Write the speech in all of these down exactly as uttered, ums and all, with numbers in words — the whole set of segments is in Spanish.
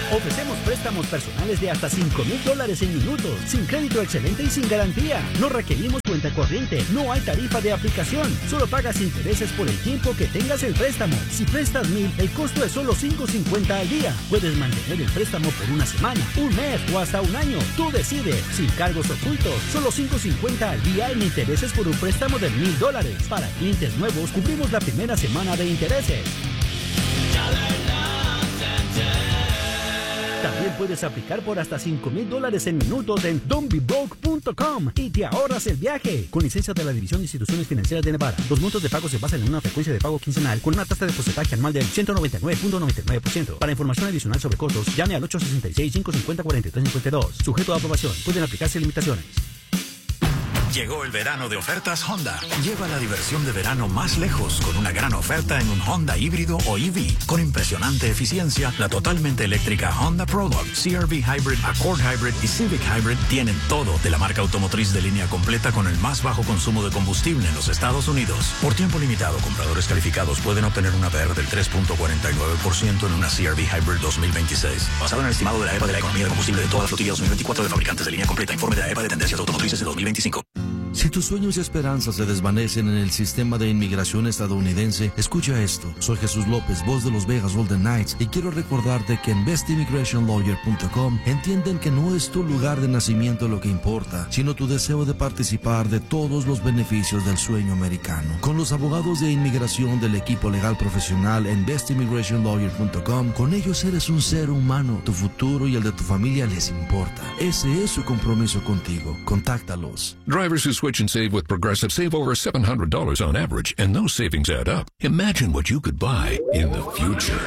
Ofrecemos préstamos personales de hasta cinco mil dólares en minutos, sin crédito excelente y sin garantía. No requerimos cuenta corriente, no hay tarifa de aplicación, solo pagas intereses por el tiempo que tengas el préstamo. Si prestas mil, el costo es solo cinco cincuenta al día. Puedes mantener el préstamo por una semana, un mes o hasta un año. Tú decides, sin cargos ocultos, solo cinco cincuenta al día en intereses por un préstamo de mil dólares. Para clientes nuevos, cubrimos la primera semana de intereses. También puedes aplicar por hasta cinco mil dólares en minutos en don't be broke punto com y te ahorras el viaje. Con licencia de la División de Instituciones Financieras de Nevada, los montos de pago se basan en una frecuencia de pago quincenal con una tasa de porcentaje anual del ciento noventa y nueve punto noventa y nueve por ciento. Para información adicional sobre costos, llame al ocho seis seis, cinco cinco cero, cuatro tres cinco dos. Sujeto a aprobación. Pueden aplicarse limitaciones. Llegó el verano de ofertas Honda. Lleva la diversión de verano más lejos con una gran oferta en un Honda híbrido o E V. Con impresionante eficiencia, la totalmente eléctrica Honda Prologue, C R V Hybrid, Accord Hybrid y Civic Hybrid tienen todo de la marca automotriz de línea completa con el más bajo consumo de combustible en los Estados Unidos. Por tiempo limitado, compradores calificados pueden obtener una P R del tres punto cuarenta y nueve por ciento en una C R V Hybrid dos mil veintiséis. Basado en el estimado de la E P A de la economía de combustible de toda la flotilla dos mil veinticuatro de fabricantes de línea completa. Informe de la E P A de tendencias automotrices de dos mil veinticinco. Si tus sueños y esperanzas se desvanecen en el sistema de inmigración estadounidense, escucha esto. Soy Jesús López, voz de los Vegas Golden Knights, y quiero recordarte que en best immigration lawyer punto com entienden que no es tu lugar de nacimiento lo que importa, sino tu deseo de participar de todos los beneficios del sueño americano. Con los abogados de inmigración del equipo legal profesional en best immigration lawyer punto com, con ellos eres un ser humano. Tu futuro y el de tu familia les importa. Ese es su compromiso contigo. Contáctalos. Drivers who switch and save with Progressive save over seven hundred dollars on average, and those savings add up. Imagine what you could buy in the future.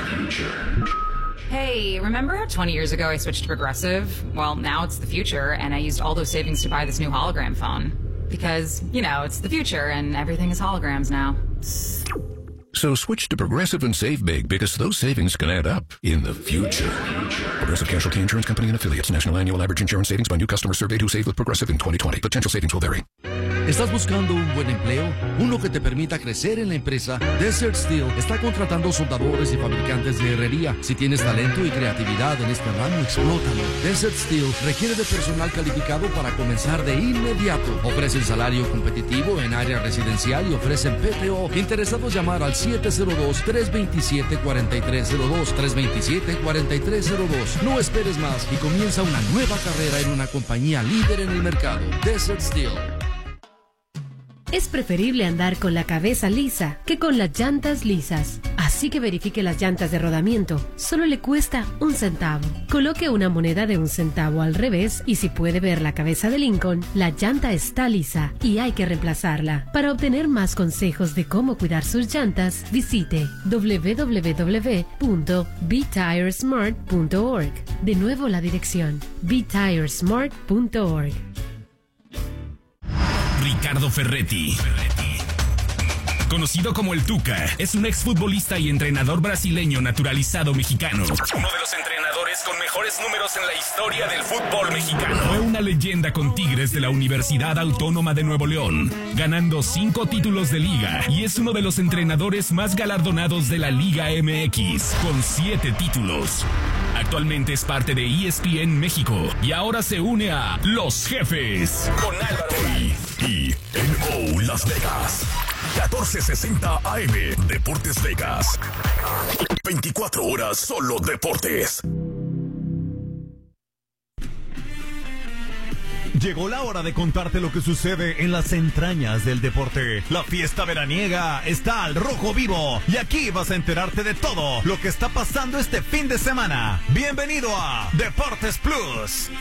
Hey, remember how twenty years ago I switched to Progressive? Well, now it's the future, and I used all those savings to buy this new hologram phone. Because, you know, it's the future, and everything is holograms now. So switch to Progressive and save big, because those savings can add up in the future. Progressive Casualty Insurance Company and Affiliates. National annual average insurance savings by new customers surveyed who saved with Progressive in twenty twenty. Potential savings will vary. ¿Estás buscando un buen empleo? Uno que te permita crecer en la empresa. Desert Steel está contratando soldadores y fabricantes de herrería. Si tienes talento y creatividad en este ramo, explótalo. Desert Steel requiere de personal calificado para comenzar de inmediato. Ofrecen salario competitivo en área residencial y ofrecen P T O. Interesados, llamar al siete cero dos, tres dos siete, cuatro tres cero dos, tres dos siete, cuatro tres cero dos. No esperes más y comienza una nueva carrera en una compañía líder en el mercado. Desert Steel. Es preferible andar con la cabeza lisa que con las llantas lisas. Así que verifique las llantas de rodamiento. Solo le cuesta un centavo. Coloque una moneda de un centavo al revés y si puede ver la cabeza de Lincoln, la llanta está lisa y hay que reemplazarla. Para obtener más consejos de cómo cuidar sus llantas, visite doble u doble u doble u punto be tire smart punto org. De nuevo la dirección be tire smart punto org. Ricardo Ferretti, conocido como el Tuca, es un exfutbolista y entrenador brasileño naturalizado mexicano. Uno de los entrenadores con mejores números en la historia del fútbol mexicano. Fue una leyenda con Tigres de la Universidad Autónoma de Nuevo León, ganando cinco títulos de liga, y es uno de los entrenadores más galardonados de la Liga M X, con siete títulos. Actualmente es parte de E S P N México y ahora se une a Los Jefes con Álvaro y N O Las Vegas. catorce sesenta A M Deportes Vegas. veinticuatro horas solo deportes. Llegó la hora de contarte lo que sucede en las entrañas del deporte. La fiesta veraniega está al rojo vivo y aquí vas a enterarte de todo lo que está pasando este fin de semana. Bienvenido a Deportes Plus.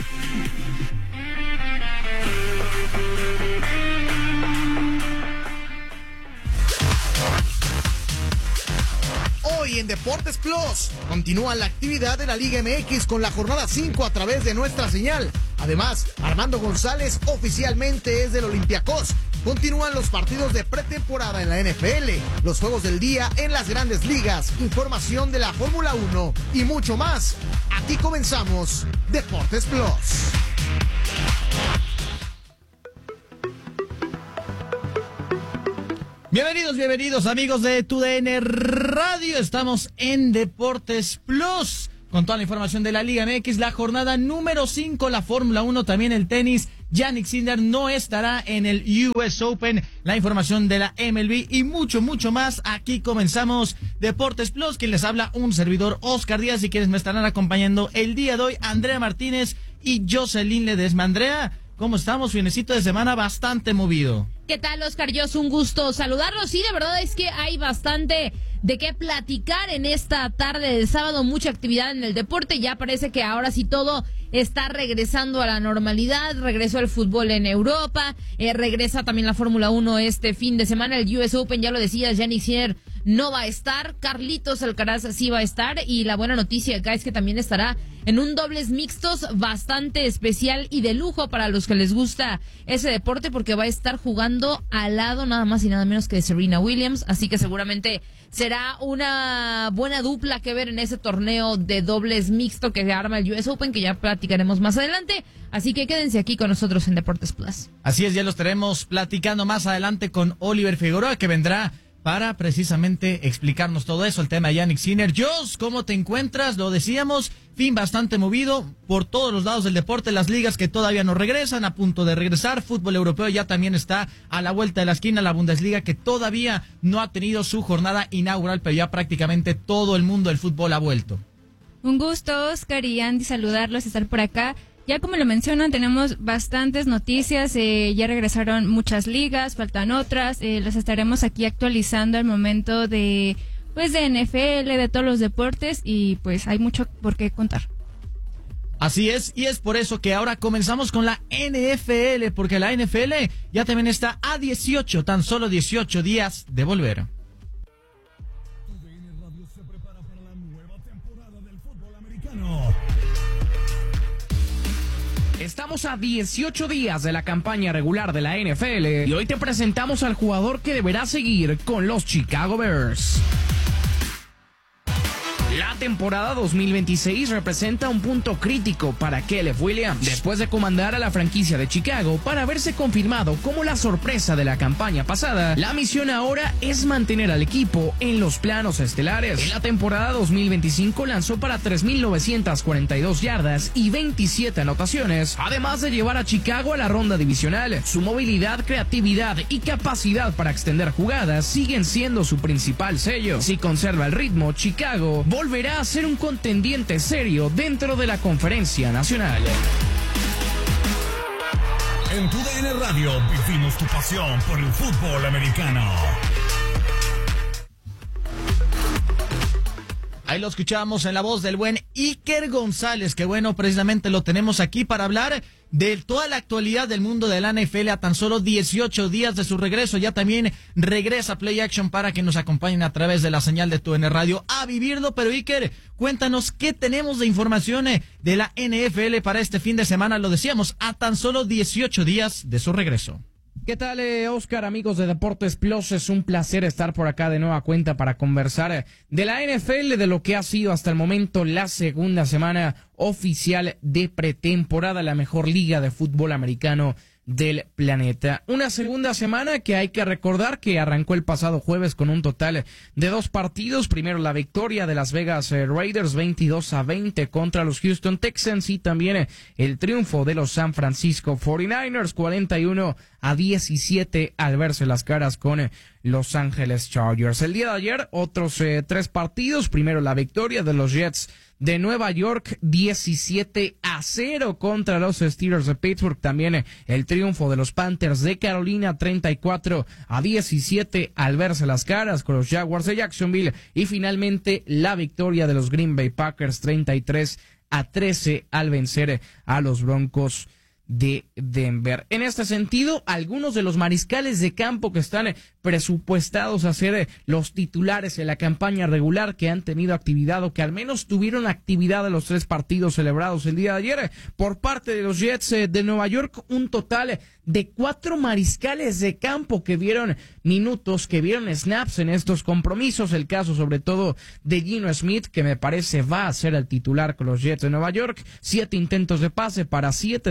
Hoy en Deportes Plus continúa la actividad de la Liga M X con la jornada cinco a través de nuestra señal. Además, Armando González oficialmente es del Olympiacos. Continúan los partidos de pretemporada en la N F L, los juegos del día en las grandes ligas, información de la Fórmula uno y mucho más. Aquí comenzamos Deportes Plus. Bienvenidos, bienvenidos amigos de TUDN Radio. Estamos en Deportes Plus. con toda la información de la Liga M X, la jornada número cinco, la Fórmula uno, también el tenis. Jannik Sinner no estará en el U S Open, la información de la M L B y mucho, mucho más. Aquí comenzamos Deportes Plus, quien les habla un servidor, Oscar Díaz, y quienes me estarán acompañando el día de hoy, Andrea Martínez y Jocelyn Ledesma. Andrea, ¿cómo estamos? Finecito de semana bastante movido. ¿Qué tal, Oscar? Yo es un gusto saludarlos. Sí, de verdad es que hay bastante de qué platicar en esta tarde de sábado. Mucha actividad en el deporte. Ya parece que ahora sí todo está regresando a la normalidad. Regresó el fútbol en Europa. Eh, regresa también la Fórmula uno este fin de semana. El U S Open, ya lo decías, Jannik Sinner no va a estar. Carlitos Alcaraz sí va a estar. Y la buena noticia acá es que también estará en un dobles mixtos bastante especial y de lujo para los que les gusta ese deporte, porque va a estar jugando al lado nada más y nada menos que de Serena Williams, así que seguramente será una buena dupla que ver en ese torneo de dobles mixto que arma el U S Open, que ya platicaremos más adelante, así que quédense aquí con nosotros en Deportes Plus. Así es, ya los estaremos platicando más adelante con Oliver Figueroa, que vendrá para precisamente explicarnos todo eso, el tema de Jannik Sinner. Jos, ¿cómo te encuentras? Lo decíamos, fin bastante movido por todos los lados del deporte, las ligas que todavía no regresan, a punto de regresar, fútbol europeo ya también está a la vuelta de la esquina, la Bundesliga que todavía no ha tenido su jornada inaugural, pero ya prácticamente todo el mundo del fútbol ha vuelto. Un gusto, Oscar y Andy, saludarlos, estar por acá. Ya como lo mencionan, tenemos bastantes noticias, eh, ya regresaron muchas ligas, faltan otras, eh, las estaremos aquí actualizando al momento de, pues, de N F L, de todos los deportes, y pues hay mucho por qué contar. Así es, y es por eso que ahora comenzamos con la N F L, porque la N F L ya también está a dieciocho, tan solo dieciocho días de volver. Estamos a dieciocho días de la campaña regular de la N F L y hoy te presentamos al jugador que deberá seguir con los Chicago Bears. La temporada dos mil veintiséis representa un punto crítico para Caleb Williams, después de comandar a la franquicia de Chicago para haberse confirmado como la sorpresa de la campaña pasada. La misión ahora es mantener al equipo en los planos estelares. En la temporada dos mil veinticinco lanzó para tres mil novecientas cuarenta y dos yardas y veintisiete anotaciones, además de llevar a Chicago a la ronda divisional. Su movilidad, creatividad y capacidad para extender jugadas siguen siendo su principal sello. Si conserva el ritmo, Chicago volverá a ser un contendiente serio dentro de la Conferencia Nacional. En tu D N Radio vivimos tu pasión por el fútbol americano. Ahí lo escuchamos en la voz del buen Iker González, que bueno, precisamente lo tenemos aquí para hablar de toda la actualidad del mundo de la N F L a tan solo dieciocho días de su regreso. Ya también regresa Play Action para que nos acompañen a través de la señal de tu N Radio a vivirlo. Pero Iker, cuéntanos qué tenemos de información de la N F L para este fin de semana. Lo decíamos, a tan solo dieciocho días de su regreso. ¿Qué tal, eh, Oscar, amigos de Deportes Plus? Es un placer estar por acá de nueva cuenta para conversar de la N F L, de lo que ha sido hasta el momento la segunda semana oficial de pretemporada, la mejor liga de fútbol americano del planeta. Una segunda semana que hay que recordar que arrancó el pasado jueves con un total de dos partidos. Primero la victoria de Las Vegas Raiders veintidós a veinte contra los Houston Texans y también el triunfo de los San Francisco cuarenta y nueve ers cuarenta y uno a diecisiete al verse las caras con Los Ángeles Chargers. El día de ayer otros eh, tres partidos. Primero la victoria de los Jets de Nueva York diecisiete a cero contra los Steelers de Pittsburgh. También el triunfo de los Panthers de Carolina treinta y cuatro a diecisiete al verse las caras con los Jaguars de Jacksonville. Y finalmente la victoria de los Green Bay Packers treinta y tres a trece al vencer a los Broncos de Denver. En este sentido, algunos de los mariscales de campo que están presupuestados a ser los titulares en la campaña regular, que han tenido actividad o que al menos tuvieron actividad en los tres partidos celebrados el día de ayer por parte de los Jets de Nueva York, un total de cuatro mariscales de campo que vieron minutos, que vieron snaps en estos compromisos. El caso sobre todo de Gino Smith, que me parece va a ser el titular con los Jets de Nueva York. Siete intentos de pase para siete de ellos completos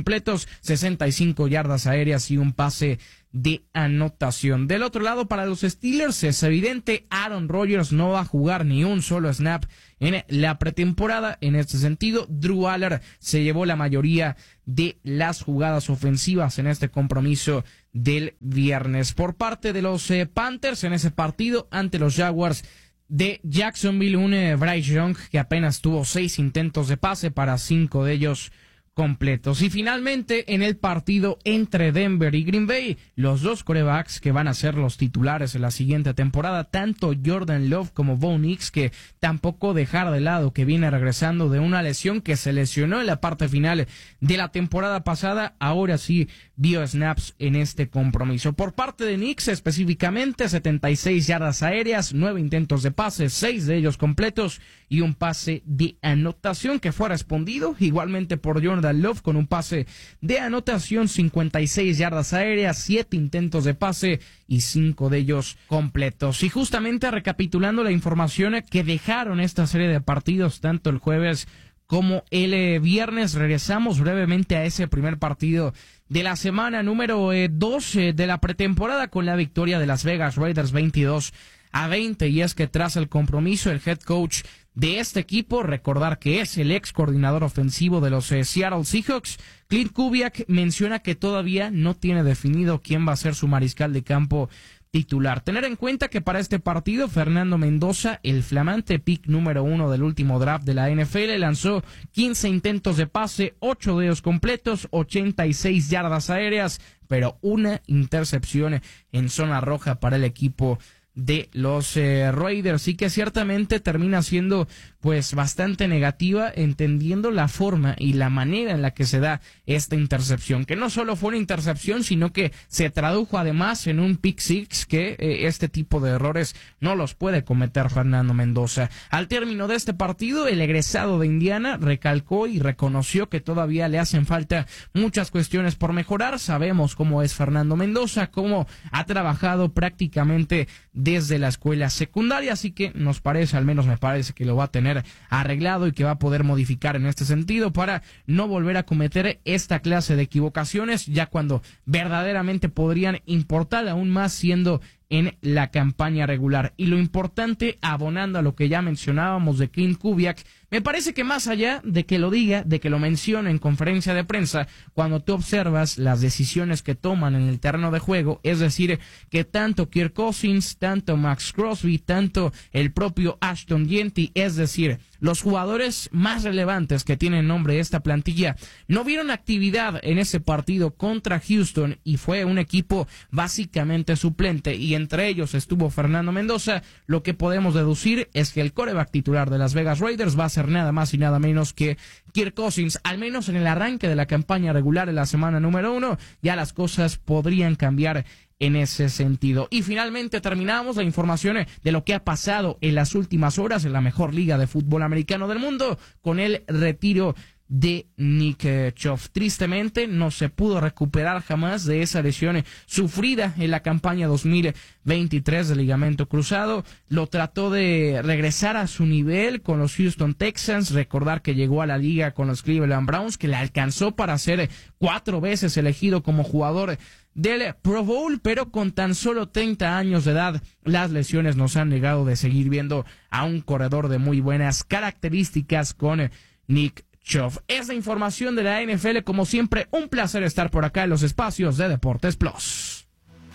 completos, sesenta y cinco yardas aéreas y un pase de anotación. Del otro lado, para los Steelers, es evidente, Aaron Rodgers no va a jugar ni un solo snap en la pretemporada. En este sentido, Drew Aller se llevó la mayoría de las jugadas ofensivas en este compromiso del viernes. Por parte de los eh, Panthers, en ese partido ante los Jaguars de Jacksonville, un eh, Bryce Young que apenas tuvo seis intentos de pase para cinco de ellos completos. Y finalmente, en el partido entre Denver y Green Bay, los dos quarterbacks que van a ser los titulares en la siguiente temporada, tanto Jordan Love como Bo Nix, que tampoco dejar de lado que viene regresando de una lesión que se lesionó en la parte final de la temporada pasada, ahora sí vio snaps en este compromiso. Por parte de Nix específicamente, setenta y seis yardas aéreas, nueve intentos de pase, seis de ellos completos y un pase de anotación que fue respondido igualmente por Jordan Love con un pase de anotación, cincuenta y seis yardas aéreas, siete intentos de pase y cinco de ellos completos. Y justamente recapitulando la información que dejaron esta serie de partidos tanto el jueves como el eh, viernes, regresamos brevemente a ese primer partido de la semana número eh, dos eh, de la pretemporada con la victoria de Las Vegas Raiders veintidós a veinte, y es que tras el compromiso el head coach de este equipo, recordar que es el ex coordinador ofensivo de los eh, Seattle Seahawks, Clint Kubiak, menciona que todavía no tiene definido quién va a ser su mariscal de campo titular. Tener en cuenta que para este partido Fernando Mendoza, el flamante pick número uno del último draft de la N F L, lanzó quince intentos de pase, ocho de ellos completos, ochenta y seis yardas aéreas, pero una intercepción en zona roja para el equipo de los eh, Raiders, y que ciertamente termina siendo pues bastante negativa, entendiendo la forma y la manera en la que se da esta intercepción, que no solo fue una intercepción, sino que se tradujo además en un pick six, que eh, este tipo de errores no los puede cometer Fernando Mendoza. Al término de este partido, el egresado de Indiana recalcó y reconoció que todavía le hacen falta muchas cuestiones por mejorar. Sabemos cómo es Fernando Mendoza, cómo ha trabajado prácticamente desde la escuela secundaria, así que nos parece, al menos me parece, que lo va a tener arreglado y que va a poder modificar en este sentido para no volver a cometer esta clase de equivocaciones, ya cuando verdaderamente podrían importar aún más siendo en la campaña regular. Y lo importante, abonando a lo que ya mencionábamos de Clint Kubiak, me parece que más allá de que lo diga, de que lo mencione en conferencia de prensa, cuando tú observas las decisiones que toman en el terreno de juego, es decir, que tanto Kirk Cousins, tanto Max Crosby, tanto el propio Ashton Jeanty, es decir, los jugadores más relevantes que tienen nombre de esta plantilla, no vieron actividad en ese partido contra Houston y fue un equipo básicamente suplente, y entre ellos estuvo Fernando Mendoza. Lo que podemos deducir es que el quarterback titular de Las Vegas Raiders va a ser nada más y nada menos que Kirk Cousins. Al menos en el arranque de la campaña regular en la semana número uno, ya las cosas podrían cambiar en ese sentido. Y finalmente terminamos la información de lo que ha pasado en las últimas horas en la mejor liga de fútbol americano del mundo, con el retiro de Nick Chubb. Tristemente no se pudo recuperar jamás de esa lesión sufrida en la campaña dos mil veintitrés del ligamento cruzado. Lo trató de regresar a su nivel con los Houston Texans. Recordar que llegó a la liga con los Cleveland Browns, que le alcanzó para ser cuatro veces elegido como jugador del Pro Bowl, pero con tan solo treinta años de edad, las lesiones nos han negado de seguir viendo a un corredor de muy buenas características con Nick Chubb. Es la información de la N F L. Como siempre, un placer estar por acá en los espacios de Deportes Plus.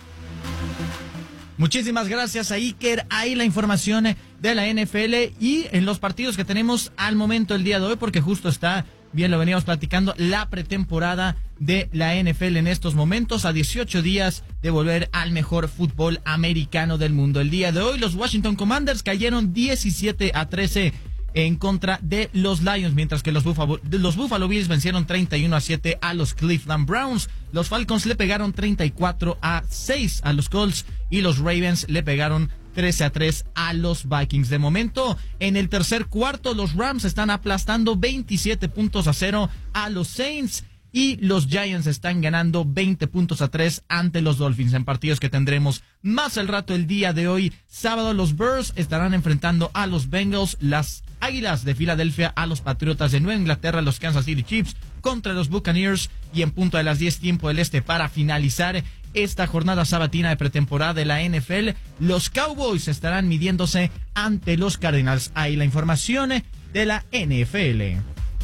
Muchísimas gracias a Iker. Ahí la información de la N F L y en los partidos que tenemos al momento el día de hoy, porque justo está, bien lo veníamos platicando, la pretemporada de la N F L en estos momentos, a dieciocho días de volver al mejor fútbol americano del mundo. El día de hoy los Washington Commanders cayeron diecisiete a trece en contra de los Lions, mientras que los Buffalo, los Buffalo Bills vencieron treinta y uno a siete a los Cleveland Browns. Los Falcons le pegaron treinta y cuatro a seis a los Colts y los Ravens le pegaron trece a tres a los Vikings. De momento, en el tercer cuarto, los Rams están aplastando veintisiete puntos a cero a los Saints. y los Giants están ganando veinte puntos a tres ante los Dolphins en partidos que tendremos más al rato el día de hoy. Sábado los Bears estarán enfrentando a los Bengals, las Águilas de Filadelfia a los Patriotas de Nueva Inglaterra, los Kansas City Chiefs contra los Buccaneers, y en punto de las diez tiempo del este para finalizar esta jornada sabatina de pretemporada de la N F L, los Cowboys estarán midiéndose ante los Cardinals. Ahí la información de la N F L.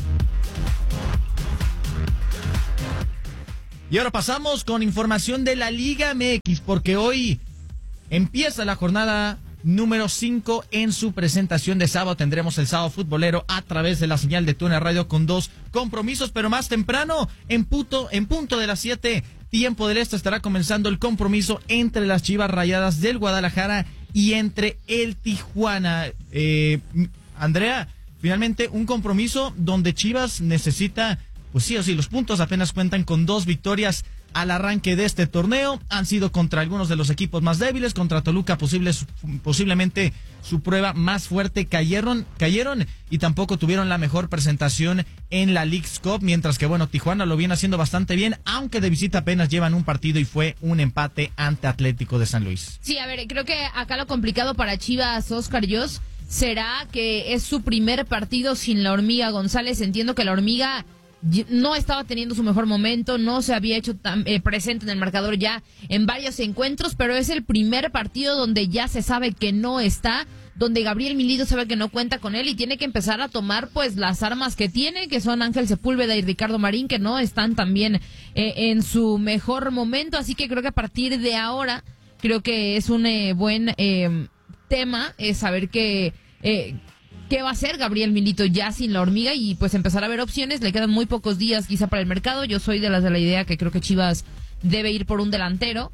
Y ahora pasamos con información de la Liga M X, porque hoy empieza la jornada número cinco en su presentación de sábado. Tendremos el sábado futbolero a través de la señal de Tuna Radio con dos compromisos, pero más temprano, en punto, en punto de las siete tiempo del este, estará comenzando el compromiso entre las Chivas Rayadas del Guadalajara y entre el Tijuana. Eh, Andrea, finalmente un compromiso donde Chivas necesita, pues sí o sí, los puntos. Apenas cuentan con dos victorias al arranque de este torneo. Han sido contra algunos de los equipos más débiles. Contra Toluca posible, posiblemente su prueba más fuerte. Cayeron, cayeron y tampoco tuvieron la mejor presentación en la Leagues Cup. Mientras que, bueno, Tijuana lo viene haciendo bastante bien, aunque de visita apenas llevan un partido y fue un empate ante Atlético de San Luis. Sí, a ver, creo que acá lo complicado para Chivas, Oscar Yos, será que es su primer partido sin la Hormiga González. Entiendo que la Hormiga no estaba teniendo su mejor momento, no se había hecho tan eh, presente en el marcador ya en varios encuentros, pero es el primer partido donde ya se sabe que no está, donde Gabriel Milito sabe que no cuenta con él y tiene que empezar a tomar pues las armas que tiene, que son Ángel Sepúlveda y Ricardo Marín, que no están también eh, en su mejor momento. Así que creo que a partir de ahora, creo que es un eh, buen eh, tema, es saber que eh, ¿qué va a hacer Gabriel Milito ya sin la Hormiga? Y pues empezar a ver opciones. Le quedan muy pocos días quizá para el mercado. Yo soy de las de la idea que creo que Chivas debe ir por un delantero,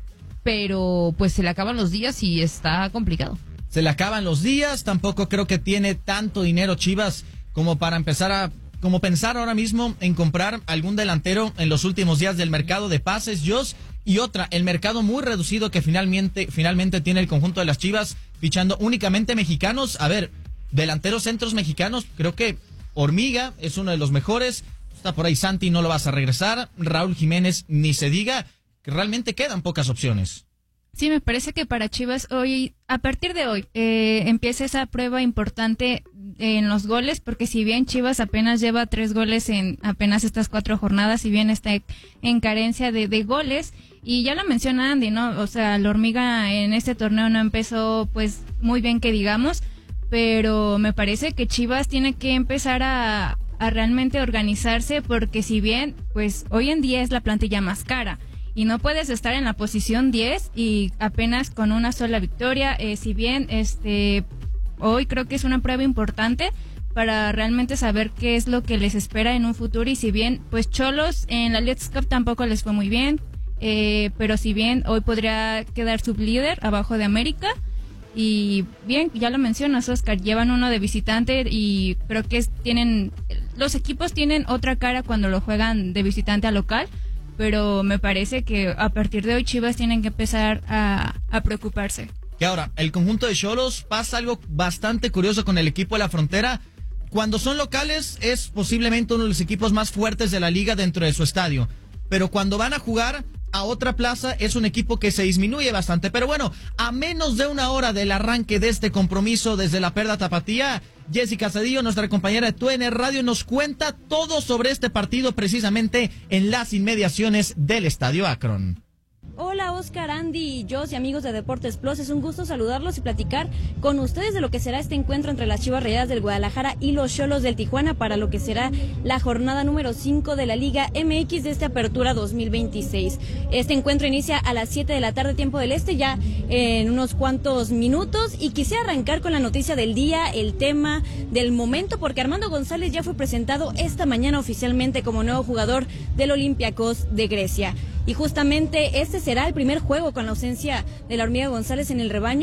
pero pues se le acaban los días y está complicado. Se le acaban los días, tampoco creo que tiene tanto dinero Chivas como para empezar a, como pensar ahora mismo en comprar algún delantero en los últimos días del mercado de pases, Jos. Y otra, el mercado muy reducido que finalmente, finalmente tiene el conjunto de las Chivas, fichando únicamente mexicanos. A ver, delanteros centros mexicanos, creo que Hormiga es uno de los mejores. Está por ahí Santi, no lo vas a regresar. Raúl Jiménez, ni se diga, que realmente quedan pocas opciones. Sí, me parece que para Chivas hoy, a partir de hoy, eh, empieza esa prueba importante en los goles, porque si bien Chivas apenas lleva tres goles en apenas estas cuatro jornadas, si bien está en carencia de, de goles, y ya lo menciona Andy, ¿no? O sea, la Hormiga en este torneo no empezó pues muy bien que digamos, pero me parece que Chivas tiene que empezar a, a realmente organizarse, porque si bien pues hoy en día es la plantilla más cara y no puedes estar en la posición diez y apenas con una sola victoria, eh, si bien este hoy creo que es una prueba importante para realmente saber qué es lo que les espera en un futuro. Y si bien pues Cholos en la Leagues Cup tampoco les fue muy bien, eh, pero si bien hoy podría quedar sublíder abajo de América. Y bien, ya lo mencionas, Oscar, llevan uno de visitante y creo que es, tienen, los equipos tienen otra cara cuando lo juegan de visitante a local, pero me parece que a partir de hoy Chivas tienen que empezar a, a preocuparse. Que ahora, el conjunto de Xolos pasa algo bastante curioso con el equipo de la Frontera. Cuando son locales es posiblemente uno de los equipos más fuertes de la liga dentro de su estadio, pero cuando van a jugar a otra plaza es un equipo que se disminuye bastante. Pero bueno, a menos de una hora del arranque de este compromiso desde la Perla Tapatía, Jessica Cedillo, nuestra compañera de T U N Radio, nos cuenta todo sobre este partido precisamente en las inmediaciones del Estadio Akron. Hola Oscar, Andy, Jos y amigos de Deportes Plus, es un gusto saludarlos y platicar con ustedes de lo que será este encuentro entre las Chivas Rayadas del Guadalajara y los Xolos del Tijuana para lo que será la jornada número cinco de la Liga M X de esta apertura dos mil veintiséis. Este encuentro inicia a las siete de la tarde tiempo del este, ya en unos cuantos minutos, y quisiera arrancar con la noticia del día, el tema del momento, porque Armando González ya fue presentado esta mañana oficialmente como nuevo jugador del Olympiacos de Grecia. Y justamente este será el primer juego con la ausencia de la Hormiga González en el rebaño.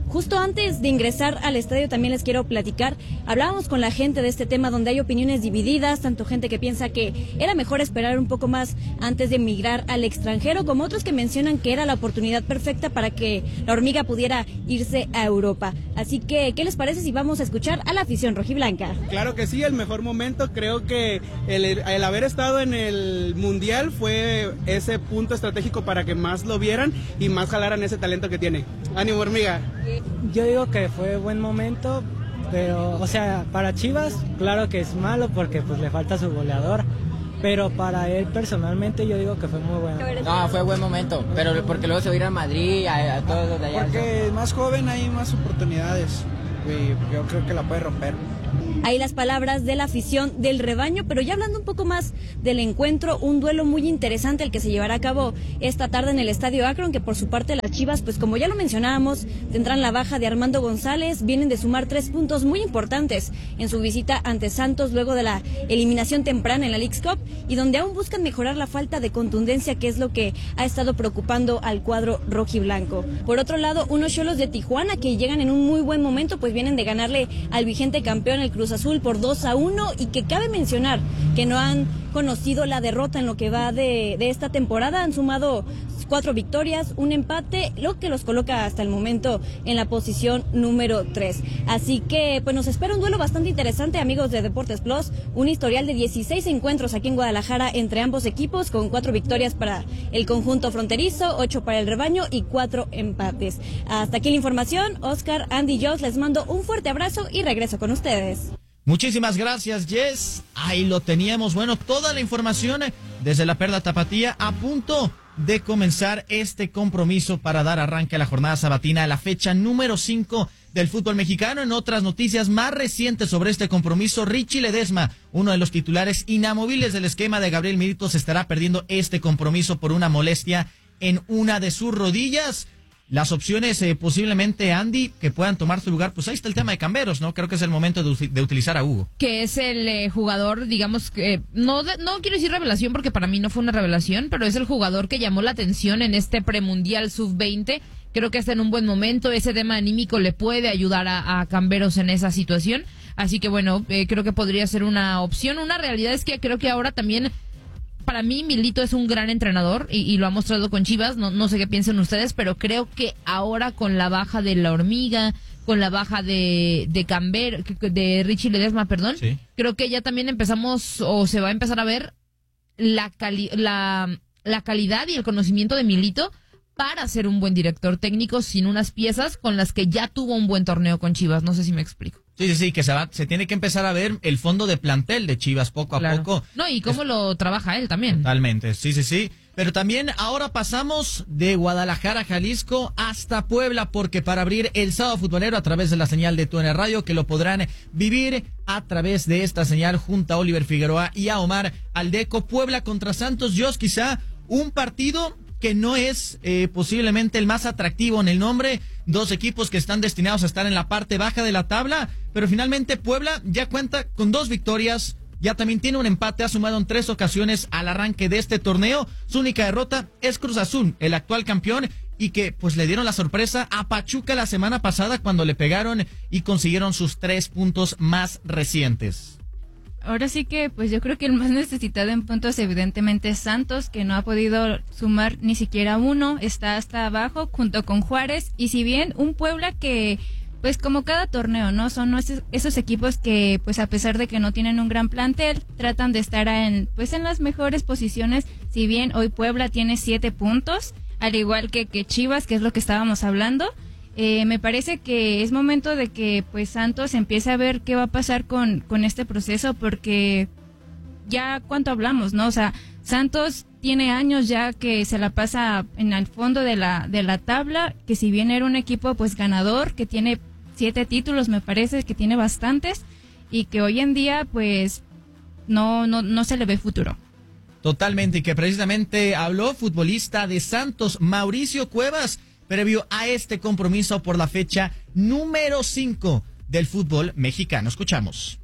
justo antes de ingresar al estadio también les quiero platicar, hablábamos con la gente de este tema donde hay opiniones divididas, tanto gente que piensa que era mejor esperar un poco más antes de emigrar al extranjero, como otros que mencionan que era la oportunidad perfecta para que la hormiga pudiera irse a Europa. Así que, ¿qué les parece si vamos a escuchar a la afición rojiblanca? Claro que sí, el mejor momento, creo que el, el haber estado en el Mundial fue ese punto estratégico para que más lo vieran y más jalaran ese talento que tiene. Ánimo, hormiga. Yo digo que fue buen momento, pero, o sea, para Chivas, claro que es malo porque pues le falta su goleador, pero para él personalmente yo digo que fue muy bueno. No, fue buen momento, pero porque luego se va a ir a Madrid, a, a todos los de allá. Porque es más joven, hay más oportunidades y yo creo que la puede romper. Ahí las palabras de la afición del rebaño, pero ya hablando un poco más del encuentro, un duelo muy interesante el que se llevará a cabo esta tarde en el Estadio Akron, que por su parte las Chivas, pues como ya lo mencionábamos, tendrán la baja de Armando González, vienen de sumar tres puntos muy importantes en su visita ante Santos luego de la eliminación temprana en la Leagues Cup y donde aún buscan mejorar la falta de contundencia, que es lo que ha estado preocupando al cuadro rojiblanco. Por otro lado, unos Xolos de Tijuana que llegan en un muy buen momento, pues vienen de ganarle al vigente campeón, el Cruz Azul, por dos a uno, y que cabe mencionar que no han conocido la derrota en lo que va de, de esta temporada. Han sumado cuatro victorias, un empate, lo que los coloca hasta el momento en la posición número tres. Así que pues nos espera un duelo bastante interesante, amigos de Deportes Plus, un historial de dieciséis encuentros aquí en Guadalajara entre ambos equipos, con cuatro victorias para el conjunto fronterizo, ocho para el rebaño y cuatro empates. Hasta aquí la información. Oscar, Andy, Joss, les mando un fuerte abrazo y regreso con ustedes. Muchísimas gracias, Jess. Ahí lo teníamos. Bueno, toda la información desde la Perla Tapatía, a punto de comenzar este compromiso para dar arranque a la jornada sabatina, a la fecha número cinco del fútbol mexicano. En otras noticias más recientes sobre este compromiso, Richie Ledesma, uno de los titulares inamovibles del esquema de Gabriel Milito, se estará perdiendo este compromiso por una molestia en una de sus rodillas. Las opciones, eh, posiblemente, Andy, que puedan tomar su lugar, pues ahí está el tema de Camberos, ¿no? Creo que es el momento de, de utilizar a Hugo. Que es el eh, jugador, digamos, que no, no quiero decir revelación porque para mí no fue una revelación, pero es el jugador que llamó la atención en este premundial sub veinte. Creo que está en un buen momento, ese tema anímico le puede ayudar a, a Camberos en esa situación. Así que bueno, eh, creo que podría ser una opción. Una realidad es que creo que ahora también... Para mí, Milito es un gran entrenador y, y lo ha mostrado con Chivas. No, no sé qué piensen ustedes, pero creo que ahora con la baja de la hormiga, con la baja de de Camber, de Richie Ledesma, perdón, sí, creo que ya también empezamos o se va a empezar a ver la cali la, la calidad y el conocimiento de Milito para ser un buen director técnico sin unas piezas con las que ya tuvo un buen torneo con Chivas. No sé si me explico. Sí, sí, sí, que se va, se tiene que empezar a ver el fondo de plantel de Chivas poco a claro. poco. No, y cómo es... lo trabaja él también. Totalmente, sí, sí, sí. Pero también ahora pasamos de Guadalajara, Jalisco, hasta Puebla, porque para abrir el sábado futbolero a través de la señal de T U N Radio, que lo podrán vivir a través de esta señal junto a Oliver Figueroa y a Omar Aldeco. Puebla contra Santos, Dios, quizá un partido que no es eh, posiblemente el más atractivo en el nombre, dos equipos que están destinados a estar en la parte baja de la tabla, pero finalmente Puebla ya cuenta con dos victorias, ya también tiene un empate, ha sumado en tres ocasiones al arranque de este torneo. Su única derrota es Cruz Azul, el actual campeón, y que pues le dieron la sorpresa a Pachuca la semana pasada cuando le pegaron y consiguieron sus tres puntos más recientes. Ahora sí que, pues yo creo que el más necesitado en puntos evidentemente es Santos, que no ha podido sumar ni siquiera uno, está hasta abajo junto con Juárez, y si bien un Puebla que, pues como cada torneo, ¿no? Son esos, esos equipos que, pues a pesar de que no tienen un gran plantel, tratan de estar en, pues en las mejores posiciones, si bien hoy Puebla tiene siete puntos, al igual que, que Chivas, que es lo que estábamos hablando. Eh, me parece que es momento de que pues Santos empiece a ver qué va a pasar con, con este proceso, porque ya cuánto hablamos, ¿no? O sea, Santos tiene años ya que se la pasa en el fondo de la, de la tabla, que si bien era un equipo pues ganador, que tiene siete títulos, me parece que tiene bastantes, y que hoy en día pues no, no, no se le ve futuro. Totalmente, y que precisamente habló futbolista de Santos, Mauricio Cuevas, previo a este compromiso por la fecha número cinco del fútbol mexicano. Escuchamos.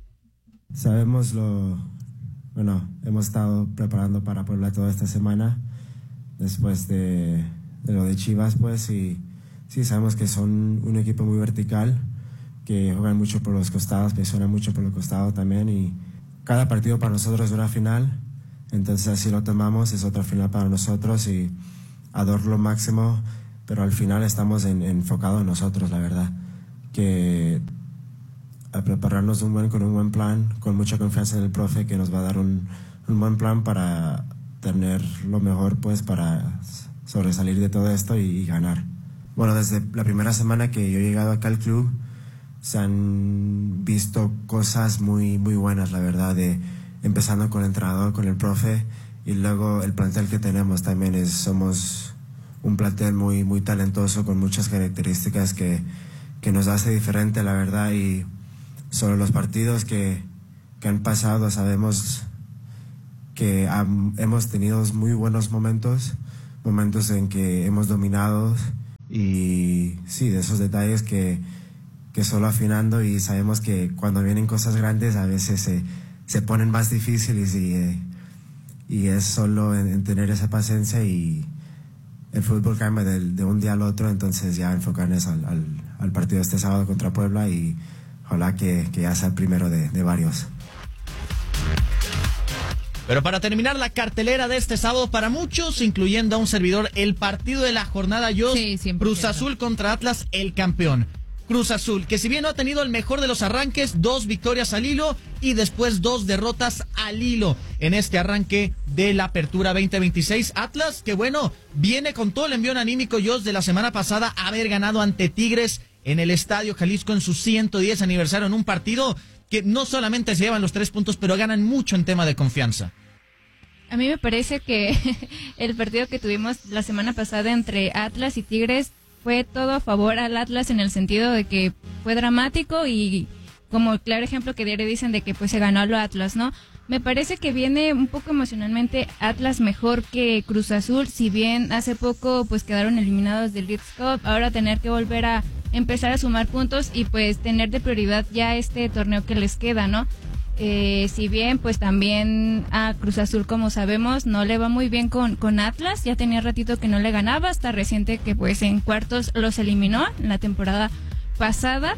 Sabemos lo... Bueno, hemos estado preparando para Puebla toda esta semana, después de, de lo de Chivas, pues, y sí, sabemos que son un equipo muy vertical, que juegan mucho por los costados, presionan mucho por los costados también, y cada partido para nosotros es una final, entonces así lo tomamos, es otra final para nosotros y a dar lo máximo, pero al final estamos en, enfocados en nosotros, la verdad, que a prepararnos un buen, con un buen plan, con mucha confianza en el profe, que nos va a dar un, un buen plan para tener lo mejor, pues, para sobresalir de todo esto y, y ganar. Bueno, desde la primera semana que yo he llegado acá al club, se han visto cosas muy, muy buenas, la verdad, de, empezando con el entrenador, con el profe, y luego el plantel que tenemos también es, somos un plantel muy, muy talentoso, con muchas características que, que nos hace diferente, la verdad, y sobre los partidos que, que han pasado, sabemos que han, hemos tenido muy buenos momentos, momentos en que hemos dominado, y sí, de esos detalles que, que solo afinando, y sabemos que cuando vienen cosas grandes a veces se, se ponen más difíciles, y, eh, y es solo en, en tener esa paciencia, y el fútbol cambia de, de un día al otro, entonces ya enfocarnos al, al, al partido de este sábado contra Puebla, y ojalá que, que ya sea el primero de, de varios. Pero para terminar la cartelera de este sábado, para muchos, incluyendo a un servidor, el partido de la jornada, Jos, sí, Cruz Azul contra Atlas, el campeón. Cruz Azul, que si bien no ha tenido el mejor de los arranques, dos victorias al hilo y después dos derrotas al hilo en este arranque de la Apertura veinte veintiséis. Atlas, que bueno, viene con todo el envío anímico, Jos, de la semana pasada, haber ganado ante Tigres en el Estadio Jalisco en su ciento diez aniversario, en un partido que no solamente se llevan los tres puntos, pero ganan mucho en tema de confianza. A mí me parece que el partido que tuvimos la semana pasada entre Atlas y Tigres fue todo a favor al Atlas, en el sentido de que fue dramático y como claro ejemplo que diario dicen de que pues se ganó a lo Atlas, ¿no? Me parece que viene un poco emocionalmente Atlas mejor que Cruz Azul, si bien hace poco pues quedaron eliminados del Leagues Cup, ahora tener que volver a empezar a sumar puntos y pues tener de prioridad ya este torneo que les queda, ¿no? Eh, si bien pues también a Cruz Azul, como sabemos, no le va muy bien con, con Atlas, ya tenía ratito que no le ganaba, hasta reciente que pues en cuartos los eliminó en la temporada pasada,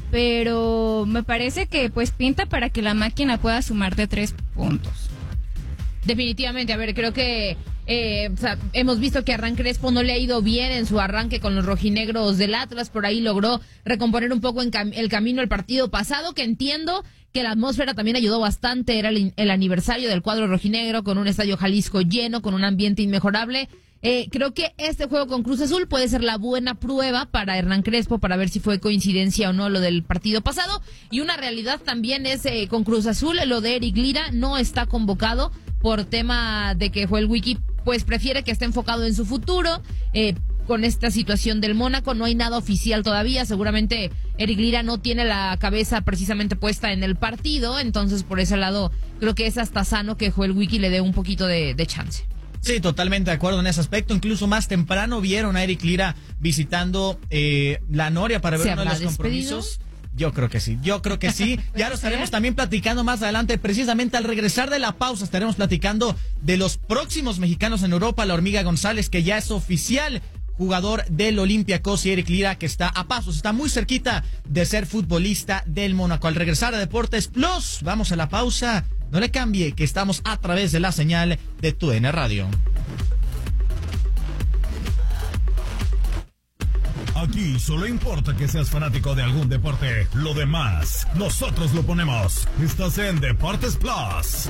pero me parece que pues pinta para que la máquina pueda sumar de tres puntos. Definitivamente, a ver, creo que eh, o sea, hemos visto que Hernán Crespo no le ha ido bien en su arranque con los rojinegros del Atlas, por ahí logró recomponer un poco en cam- el camino el partido pasado, que entiendo que la atmósfera también ayudó bastante, era el, el aniversario del cuadro rojinegro, con un estadio Jalisco lleno, con un ambiente inmejorable. Eh, creo que este juego con Cruz Azul puede ser la buena prueba para Hernán Crespo, para ver si fue coincidencia o no lo del partido pasado, y una realidad también es eh, con Cruz Azul, lo de Eric Lira no está convocado por tema de que Joel Wiki pues prefiere que esté enfocado en su futuro, eh, con esta situación del Mónaco, no hay nada oficial todavía, seguramente Eric Lira no tiene la cabeza precisamente puesta en el partido, entonces por ese lado creo que es hasta sano que Joel Wiki le dé un poquito de, de chance. Sí, totalmente de acuerdo en ese aspecto. Incluso más temprano vieron a Eric Lira visitando eh, la Noria para ver uno de los compromisos. Yo creo que sí, yo creo que sí. Ya lo estaremos también platicando más adelante, precisamente al regresar de la pausa estaremos platicando de los próximos mexicanos en Europa, la Hormiga González, que ya es oficial jugador del Olympiacos, y Eric Lira, que está a pasos, está muy cerquita de ser futbolista del Mónaco. Al regresar a Deportes Plus, vamos a la pausa. No le cambie, que estamos a través de la señal de Tu D N Radio. Aquí solo importa que seas fanático de algún deporte. Lo demás, nosotros lo ponemos. Estás en Deportes Plus.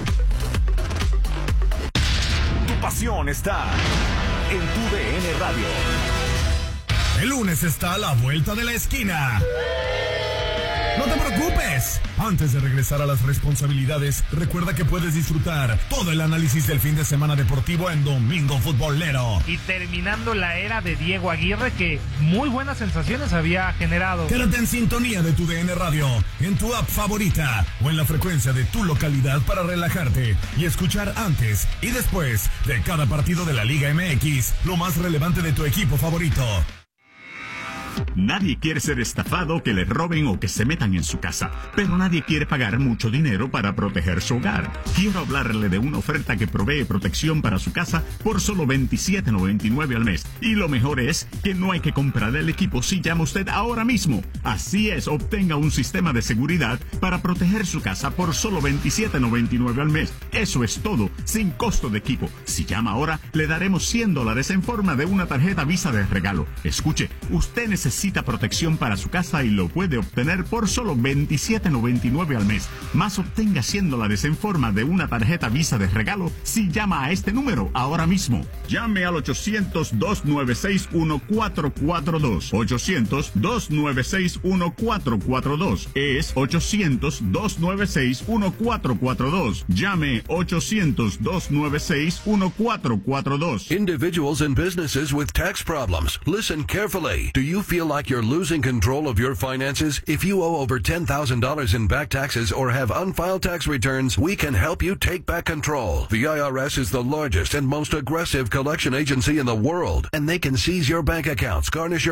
Tu pasión está en Tu D N Radio. El lunes está a la vuelta de la esquina. No te preocupes. Antes de regresar a las responsabilidades, recuerda que puedes disfrutar todo el análisis del fin de semana deportivo en Domingo Futbolero. Y terminando la era de Diego Aguirre, que muy buenas sensaciones había generado. Quédate en sintonía de Tu D N Radio, en tu app favorita o en la frecuencia de tu localidad para relajarte y escuchar antes y después de cada partido de la Liga M X lo más relevante de tu equipo favorito. Nadie quiere ser estafado, que le roben o que se metan en su casa, pero nadie quiere pagar mucho dinero para proteger su hogar. Quiero hablarle de una oferta que provee protección para su casa por solo veintisiete noventa y nueve al mes. Y lo mejor es que no hay que comprar el equipo si llama usted ahora mismo. Así es, obtenga un sistema de seguridad para proteger su casa por solo veintisiete noventa y nueve al mes. Eso es todo, sin costo de equipo. Si llama ahora, le daremos cien dólares en forma de una tarjeta Visa de regalo. Escuche, usted necesita protección para su casa y lo puede obtener por solo veintisiete noventa y nueve al mes. Más obtenga cien dólares en forma de una tarjeta Visa de regalo si llama a este número ahora mismo. Llame al ochocientos, dos nueve seis, uno cuatro cuatro dos. ochocientos, dos nueve seis, uno cuatro cuatro dos. Es ochocientos, dos nueve seis, uno cuatro cuatro dos. Llame ochocientos, dos nueve seis, uno cuatro cuatro dos. Individuals and businesses with tax problems. Listen carefully. Do you feel like you're losing control of your finances? If you owe over ten thousand dollars in back taxes or have unfiled tax returns, we can help you take back control. The I R S is the largest and most aggressive collection agency in the world, and they can seize your bank accounts, garnish your